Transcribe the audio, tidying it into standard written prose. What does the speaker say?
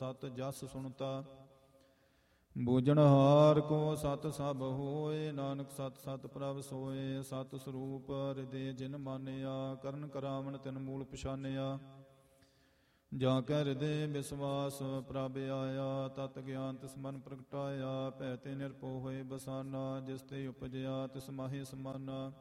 ਸਤ ਜਸ ਸੁਣਤਾ। ਬੂਝਣਹਾਰ ਕੋ ਸਤ ਸਭ ਹੋਏ, ਨਾਨਕ ਸਤ ਸਤ ਪ੍ਰਭ ਸੋਏ। ਸਤ ਸਰੂਪ ਹਿਰਦੇ ਜਿਨ ਮਾਨਿਆ, ਕਰਨ ਕਰਾਵਣ ਤਿਨ ਮੂਲ ਪਛਾਨਿਆ। ਜਾਂ ਕੈ ਹਿਰਦੇ ਵਿਸਵਾਸ ਪ੍ਰਭ ਆਇਆ, ਤਤ ਗਿਆਨ ਤਿਸ ਮਨ ਪ੍ਰਗਟਾਇਆ। ਭੈ ਤੇ ਨਿਰਭਉ ਹੋਏ ਬਸਾਨਾ, ਜਿਸ ਤੇ ਉਪਜਿਆ ਤਿਸ ਮਾਹੇ ਸਮਾਨਾ।